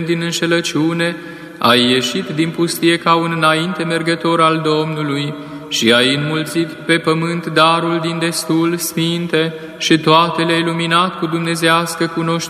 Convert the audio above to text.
din înșelăciune, ai ieșit din pustie ca un înainte mergător al Domnului și ai înmulțit pe pământ darul din destul sfinte și toate le-ai luminat cu dumnezească cunoștință.